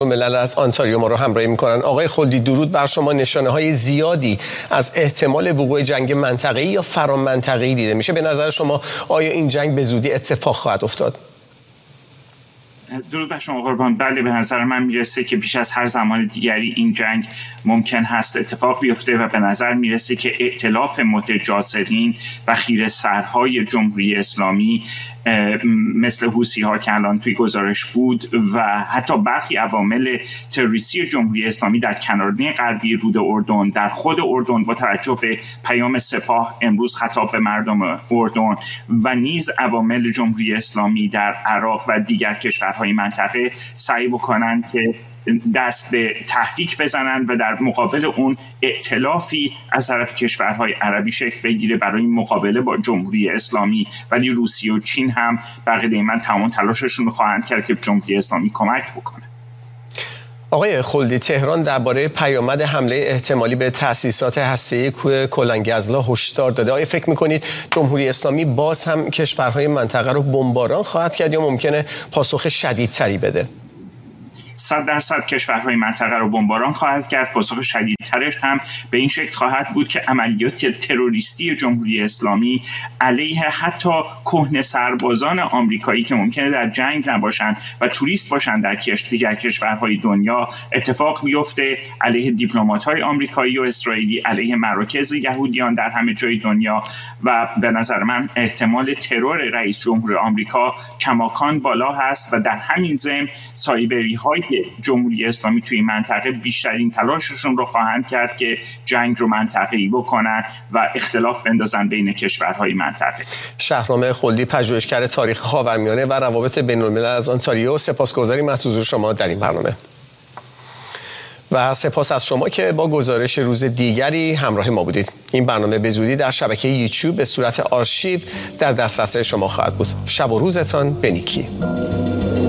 ملل از آنتاریو ما رو همراهی میکنن. آقای خلدی درود بر شما. نشانه های زیادی از احتمال وقوع جنگ منطقه‌ای یا فرامنطقه‌ای دیده میشه. به نظر شما آیا این جنگ به زودی اتفاق خواهد افتاد؟ درود بر شما قربان. بله، به نظر من میرسه که بیش از هر زمان دیگری این جنگ ممکن هست اتفاق بیفته و به نظر میرسه که ائتلاف متجاسرین و خیره سرهای جمهوری اسلامی مثل حوثی ها که الان توی گزارش بود و حتی برخی عوامل تروریستی جمهوری اسلامی در کنارنی غربی رود اردن، در خود اردن با توجه به پیام سپاه امروز خطاب به مردم اردن و نیز عوامل جمهوری اسلامی در عراق و دیگر کشورهای منطقه سعی بکنن که دست به تحریک بزنن و در مقابل اون ائتلافی از طرف کشورهای عربی شکل بگیره برای مقابله با جمهوری اسلامی. ولی روسیه و چین هم بقیه من تمام تلاششون رو خواهند کرد که جمهوری اسلامی کمک بکنه. آقای خلدی، تهران درباره پیامد حمله احتمالی به تأسیسات هسته‌ای کلنگزلا هشدار داده. آیا فکر می‌کنید جمهوری اسلامی باز هم کشورهای منطقه رو بمباران خواهد کرد یا ممکنه پاسخ شدیدتری بده؟ 100% کشورهای منطقه رو بمباران خواهد کرد. پاسخ شدیدترش هم به این شکل خواهد بود که عملیات تروریستی جمهوری اسلامی علیه حتی کهنه سربازان آمریکایی که ممکنه در جنگ نباشند و توریست باشند در دیگر کشورهای دنیا اتفاق بیفته، علیه دیپلمات‌های آمریکایی و اسرائیلی، علیه مراکز یهودیان در همه جای دنیا. و به نظر من احتمال ترور رئیس جمهور آمریکا کماکان بالا هست و در همین ضمن سایبری‌های جمهوری اسلامی توی منطقه بیشترین تلاششون رو خواهند کرد که جنگ رو منطقه‌ای بکنن و اختلاف بندازن بین کشورهای منطقه. شهرام خلدی، پژوهشگر تاریخ خاورمیانه و روابط بین‌الملل از آنتاریو، سپاسگزاریم از حضور شما در این برنامه. و سپاس از شما که با گزارش روز دیگری همراه ما بودید. این برنامه به زودی در شبکه یوتیوب به صورت آرشیو در دسترس شما خواهد بود. شب و روزتان به نیکی.